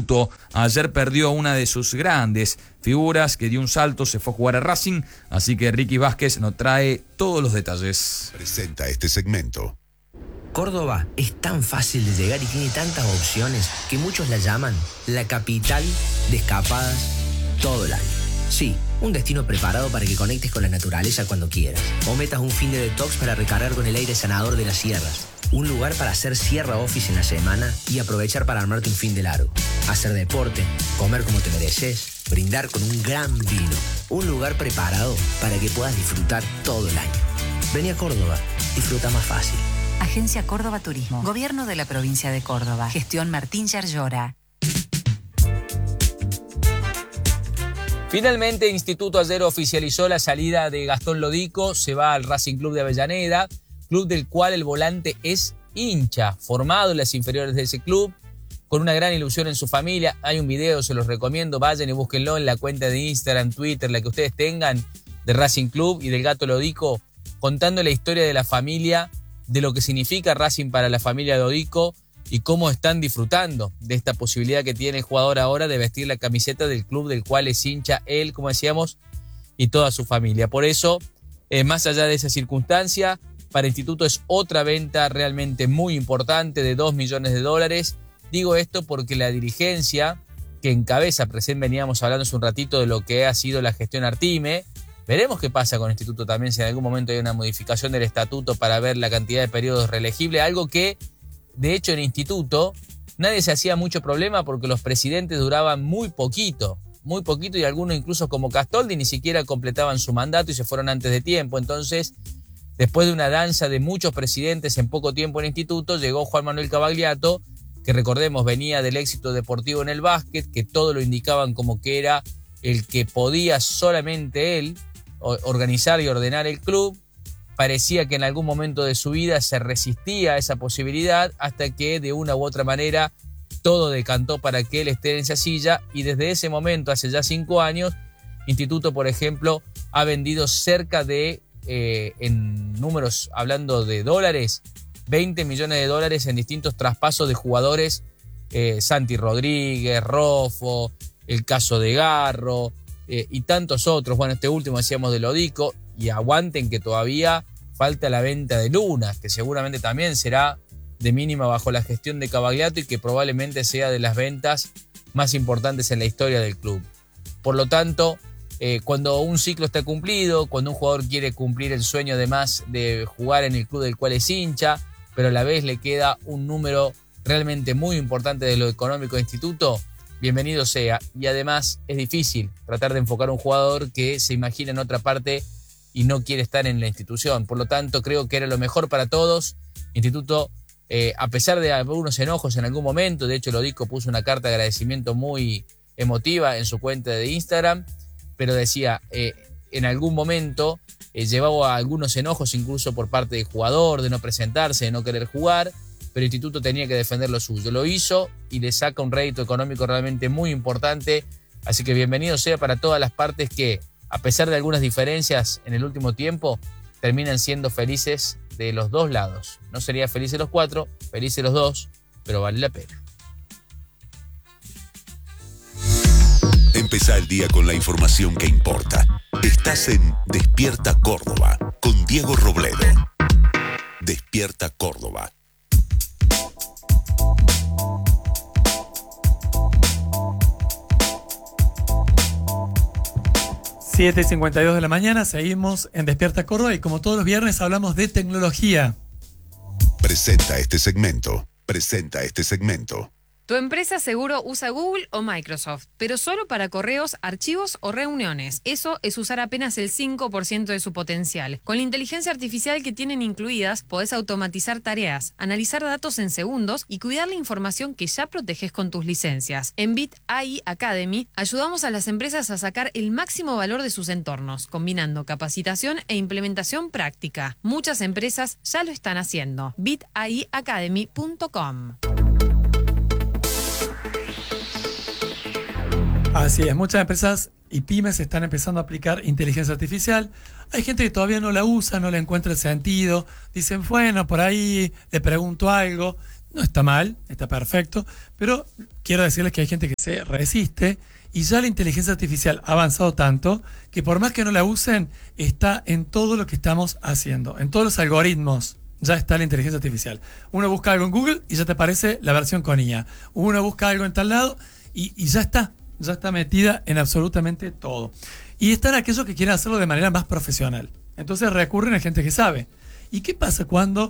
instituto. Ayer perdió una de sus grandes figuras que dio un salto, se fue a jugar a Racing, así que Ricky Vázquez nos trae todos los detalles. Presenta este segmento. Córdoba es tan fácil de llegar y tiene tantas opciones que muchos la llaman la capital de escapadas todo el año. Sí, un destino preparado para que conectes con la naturaleza cuando quieras. O metas un fin de detox para recargar con el aire sanador de las sierras. Un lugar para hacer sierra office en la semana y aprovechar para armarte un fin de largo. Hacer deporte, comer como te mereces, brindar con un gran vino. Un lugar preparado para que puedas disfrutar todo el año. Vení a Córdoba, disfruta más fácil. Agencia Córdoba Turismo. Gobierno de la provincia de Córdoba. Gestión Martín Yarlora. Finalmente, Instituto ayer oficializó la salida de Gastón Lodico. Se va al Racing Club de Avellaneda, club del cual el volante es hincha, formado en las inferiores de ese club, con una gran ilusión en su familia. Hay un video, se los recomiendo, vayan y búsquenlo en la cuenta de Instagram, Twitter, la que ustedes tengan, de Racing Club y del Gato Lodico, contando la historia de la familia, de lo que significa Racing para la familia Lodico y cómo están disfrutando de esta posibilidad que tiene el jugador ahora de vestir la camiseta del club del cual es hincha él, como decíamos, y toda su familia. Por eso, más allá de esa circunstancia, para Instituto es otra venta realmente muy importante de $2 millones. Digo esto porque la dirigencia que encabeza, recién veníamos hablando hace un ratito de lo que ha sido la gestión Artime. Veremos qué pasa con el Instituto también, si en algún momento hay una modificación del estatuto para ver la cantidad de periodos reelegibles, algo que, de hecho, en el Instituto nadie se hacía mucho problema porque los presidentes duraban muy poquito y algunos incluso como Castoldi ni siquiera completaban su mandato y se fueron antes de tiempo. Entonces, después de una danza de muchos presidentes en poco tiempo en el Instituto, llegó Juan Manuel Cavagliato, que recordemos venía del éxito deportivo en el básquet, que todo lo indicaban como que era el que podía solamente él organizar y ordenar el club. Parecía que en algún momento de su vida se resistía a esa posibilidad hasta que de una u otra manera todo decantó para que él esté en esa silla y desde ese momento, hace ya 5 años, Instituto, por ejemplo, ha vendido cerca de, en números hablando de dólares, $20 millones en distintos traspasos de jugadores, Santi Rodríguez, Rofo, el caso de Garro, y tantos otros. Bueno, este último decíamos de Lodico, y aguanten que todavía falta la venta de Luna, que seguramente también será de mínima bajo la gestión de Cavagliato y que probablemente sea de las ventas más importantes en la historia del club. Por lo tanto, cuando un ciclo está cumplido, cuando un jugador quiere cumplir el sueño además de jugar en el club del cual es hincha, pero a la vez le queda un número realmente muy importante de lo económico de Instituto, bienvenido sea. Y además es difícil tratar de enfocar a un jugador que se imagina en otra parte y no quiere estar en la institución. Por lo tanto, creo que era lo mejor para todos. Instituto, a pesar de algunos enojos en algún momento, de hecho Lodico puso una carta de agradecimiento muy emotiva en su cuenta de Instagram, pero decía, en algún momento llevaba algunos enojos incluso por parte del jugador, de no presentarse, de no querer jugar, pero el Instituto tenía que defender lo suyo. Lo hizo y le saca un rédito económico realmente muy importante. Así que bienvenido sea para todas las partes que, a pesar de algunas diferencias en el último tiempo, terminan siendo felices de los dos lados. No sería felices los 4, felices los 2, pero vale la pena. Empezá el día con la información que importa. Estás en Despierta Córdoba con Diego Robledo. Despierta Córdoba. Siete y 52 de la mañana, seguimos en Despierta Córdoba y como todos los viernes hablamos de tecnología. Presenta este segmento. Tu empresa seguro usa Google o Microsoft, pero solo para correos, archivos o reuniones. Eso es usar apenas el 5% de su potencial. Con la inteligencia artificial que tienen incluidas, podés automatizar tareas, analizar datos en segundos y cuidar la información que ya proteges con tus licencias. En Bit AI Academy, ayudamos a las empresas a sacar el máximo valor de sus entornos, combinando capacitación e implementación práctica. Muchas empresas ya lo están haciendo. bitaiacademy.com. Así es, muchas empresas y pymes están empezando a aplicar inteligencia artificial. Hay gente que todavía no la usa, no le encuentra el sentido. Dicen, bueno, por ahí le pregunto algo. No está mal, está perfecto, pero quiero decirles que hay gente que se resiste y ya la inteligencia artificial ha avanzado tanto que por más que no la usen, está en todo lo que estamos haciendo, en todos los algoritmos. Ya está la inteligencia artificial. Uno busca algo en Google y ya te aparece la versión con IA. Uno busca algo en tal lado y ya está metida en absolutamente todo. Y están aquellos que quieren hacerlo de manera más profesional. Entonces recurren a gente que sabe. ¿Y qué pasa cuando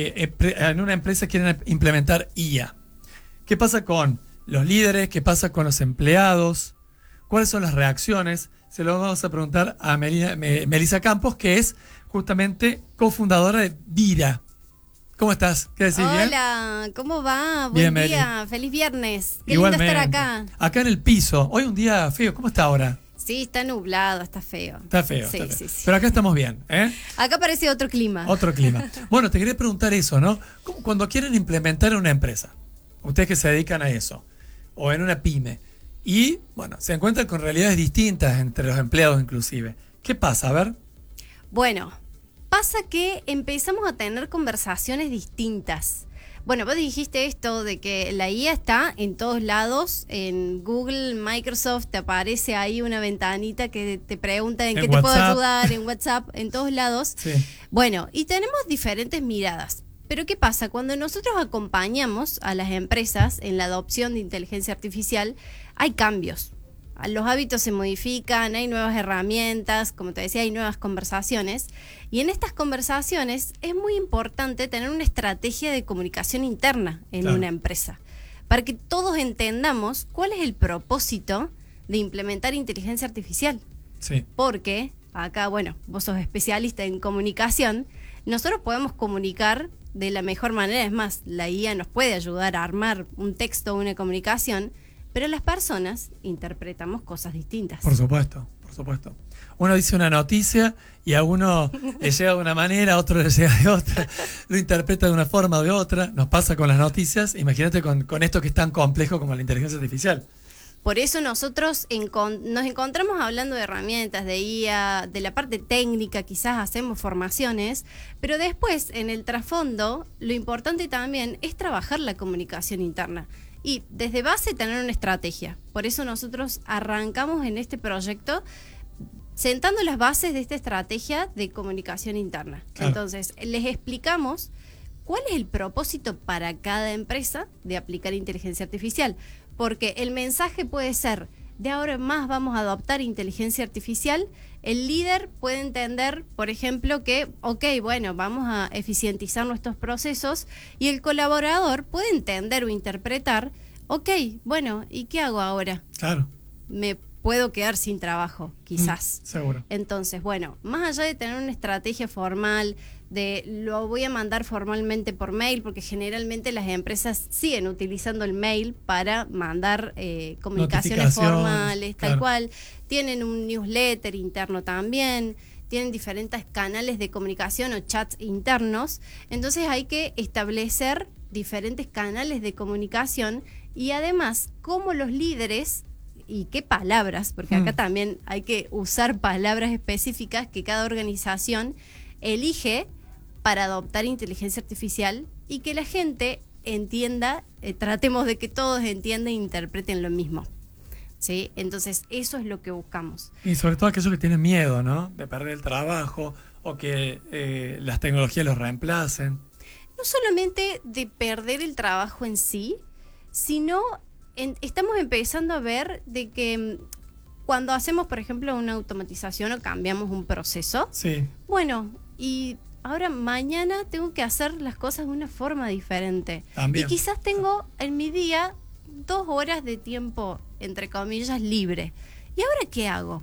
en una empresa quieren implementar IA? ¿Qué pasa con los líderes? ¿Qué pasa con los empleados? ¿Cuáles son las reacciones? Se lo vamos a preguntar a Melissa Campos, que es justamente cofundadora de Vira. ¿Cómo estás? ¿Qué decís? Hola, ¿bien? ¿Cómo va? Buen Bien, día, Meli. feliz viernes. Qué Igualmente. lindo estar acá. Acá en el piso. Hoy un día feo. ¿Cómo está ahora? Sí, está nublado, está feo. Está feo. Sí, está feo. sí. Pero acá estamos bien, ¿eh? Acá parece otro clima. Otro clima. Bueno, te quería preguntar eso, ¿no? Cuando quieren implementar en una empresa, ustedes que se dedican a eso, o en una pyme, y, bueno, se encuentran con realidades distintas entre los empleados inclusive. ¿Qué pasa? A ver. Bueno, pasa que empezamos a tener conversaciones distintas. Bueno, vos dijiste esto de que la IA está en todos lados, en Google, Microsoft, te aparece ahí una ventanita que te pregunta en qué te puedo ayudar, en WhatsApp, en todos lados. Sí. Bueno, y tenemos diferentes miradas. Pero ¿qué pasa? Cuando nosotros acompañamos a las empresas en la adopción de inteligencia artificial, hay cambios. Los hábitos se modifican, hay nuevas herramientas, como te decía, hay nuevas conversaciones. Y en estas conversaciones es muy importante tener una estrategia de comunicación interna en una empresa, para que todos entendamos cuál es el propósito de implementar inteligencia artificial. Sí. Porque acá, bueno, vos sos especialista en comunicación, nosotros podemos comunicar de la mejor manera. Es más, la IA nos puede ayudar a armar un texto o una comunicación, pero las personas interpretamos cosas distintas. Por supuesto, por supuesto. Uno dice una noticia y a uno le llega de una manera, a otro le llega de otra, lo interpreta de una forma o de otra. Nos pasa con las noticias, imagínate con esto que es tan complejo como la inteligencia artificial. Por eso nosotros nos encontramos hablando de herramientas, de IA, de la parte técnica, quizás hacemos formaciones, pero después en el trasfondo lo importante también es trabajar la comunicación interna y desde base tener una estrategia. Por eso nosotros arrancamos en este proyecto sentando las bases de esta estrategia de comunicación interna. Claro. Entonces les explicamos cuál es el propósito para cada empresa de aplicar inteligencia artificial. Porque el mensaje puede ser, de ahora en más vamos a adoptar inteligencia artificial. El líder puede entender, por ejemplo, que, ok, bueno, vamos a eficientizar nuestros procesos. Y el colaborador puede entender o interpretar, ok, bueno, ¿y qué hago ahora? Claro. Me puedo quedar sin trabajo, quizás. Seguro. Entonces, bueno, más allá de tener una estrategia formal, de lo voy a mandar formalmente por mail, porque generalmente las empresas siguen utilizando el mail para mandar comunicaciones formales, tal cual. Tienen un newsletter interno también, tienen diferentes canales de comunicación o chats internos. Entonces hay que establecer diferentes canales de comunicación y además cómo los líderes y qué palabras, porque acá también hay que usar palabras específicas que cada organización elige para adoptar inteligencia artificial y que la gente entienda, tratemos de que todos entiendan e interpreten lo mismo. ¿Sí? Entonces eso es lo que buscamos. Y sobre todo aquellos que tienen miedo, ¿no? De perder el trabajo o que las tecnologías los reemplacen. No solamente de perder el trabajo en sí, sino estamos empezando a ver de que cuando hacemos, por ejemplo, una automatización o cambiamos un proceso, sí. Bueno, y ahora mañana tengo que hacer las cosas de una forma diferente. También. Y quizás tengo en mi día 2 horas de tiempo, entre comillas, libre. ¿Y ahora qué hago?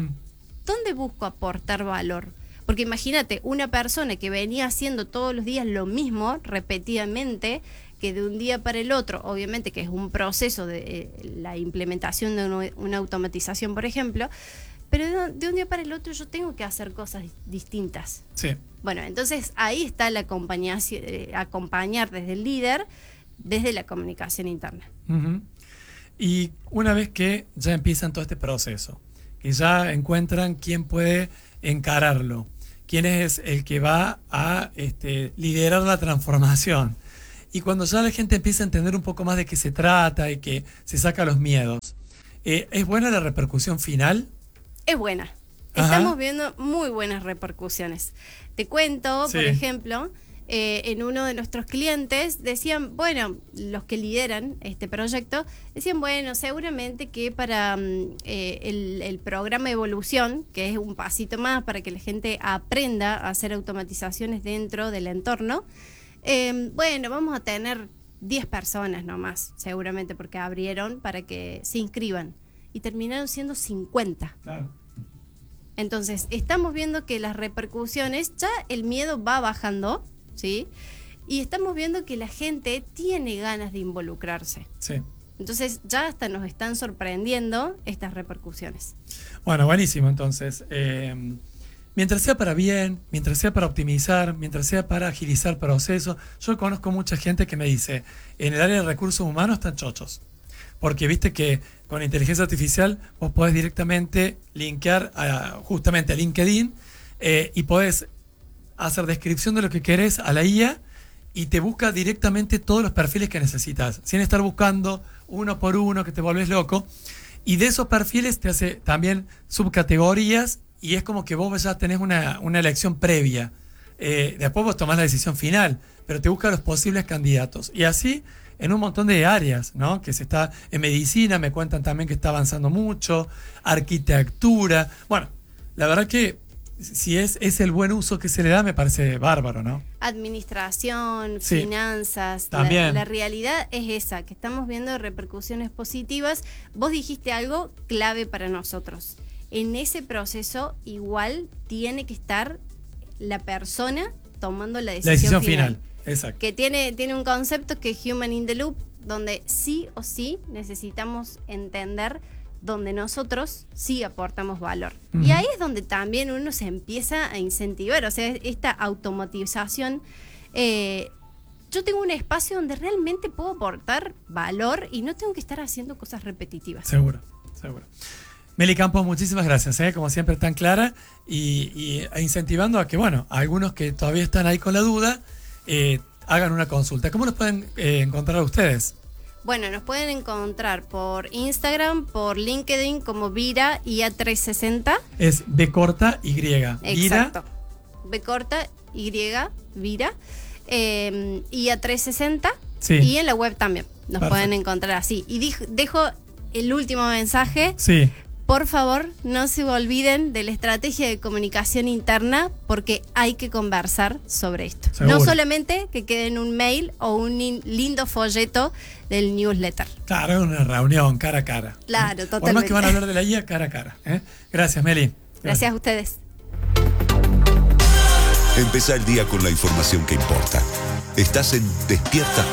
¿Dónde busco aportar valor? Porque imagínate, una persona que venía haciendo todos los días lo mismo, repetidamente, que de un día para el otro, obviamente que es un proceso de la implementación de una automatización, por ejemplo, pero de un día para el otro yo tengo que hacer cosas distintas. Sí. Bueno, entonces ahí está el acompañar desde el líder, desde la comunicación interna. Y una vez que ya empiezan todo este proceso, que ya encuentran quién puede encararlo, quién es el que va a liderar la transformación, y cuando ya la gente empieza a entender un poco más de qué se trata y que se saca los miedos, ¿es buena la repercusión final? Es buena. Ajá. Estamos viendo muy buenas repercusiones. Te cuento, Sí. por ejemplo, en uno de nuestros clientes decían, bueno, los que lideran este proyecto, decían, bueno, seguramente que para el programa Evolución, que es un pasito más para que la gente aprenda a hacer automatizaciones dentro del entorno, bueno, vamos a tener 10 personas nomás, seguramente, porque abrieron para que se inscriban. Y terminaron siendo 50. Claro. Entonces, estamos viendo que las repercusiones, ya el miedo va bajando, ¿sí? Y estamos viendo que la gente tiene ganas de involucrarse. Sí. Entonces, ya hasta nos están sorprendiendo estas repercusiones. Bueno, buenísimo. Entonces, mientras sea para bien, mientras sea para optimizar, mientras sea para agilizar procesos, yo conozco mucha gente que me dice, en el área de recursos humanos están chochos. Porque viste que con inteligencia artificial vos podés directamente linkear justamente a LinkedIn y podés hacer descripción de lo que querés a la IA y te busca directamente todos los perfiles que necesitas, sin estar buscando uno por uno que te volvés loco. Y de esos perfiles te hace también subcategorías y es como que vos ya tenés una elección previa. Después vos tomás la decisión final, pero te busca los posibles candidatos. Y así en un montón de áreas, ¿no? Que se está en medicina, me cuentan también que está avanzando mucho, arquitectura. Bueno, la verdad que si es el buen uso que se le da, me parece bárbaro, ¿no? Administración, Sí. finanzas. También. La realidad es esa, que estamos viendo repercusiones positivas. Vos dijiste algo clave para nosotros. En ese proceso igual tiene que estar la persona tomando la decisión final. Exacto. Que tiene un concepto que es Human in the Loop, donde sí o sí necesitamos entender donde nosotros sí aportamos valor. Ujú. Y ahí es donde también uno se empieza a incentivar, o sea, esta automatización. Yo tengo un espacio donde realmente puedo aportar valor y no tengo que estar haciendo cosas repetitivas. Seguro, seguro. Meli Campos, muchísimas gracias, como siempre tan clara y incentivando a que, bueno, a algunos que todavía están ahí con la duda, hagan una consulta. ¿Cómo los pueden encontrar a ustedes? Bueno, nos pueden encontrar por Instagram, por LinkedIn como Vira IA360. Es B corta Y. Exacto. B corta Y, Vira. IA360. Sí. Y en la web también nos Perfecto. pueden encontrar así. Y dejo el último mensaje. Sí. Por favor, no se olviden de la estrategia de comunicación interna porque hay que conversar sobre esto. Seguro. No solamente que quede en un mail o un lindo folleto del newsletter. Claro, es una reunión cara a cara. Claro, Por más totalmente. que van a hablar de la IA cara a cara. Gracias, Meli. Gracias a ustedes. Empezá el día con la información que importa. Estás en Despierta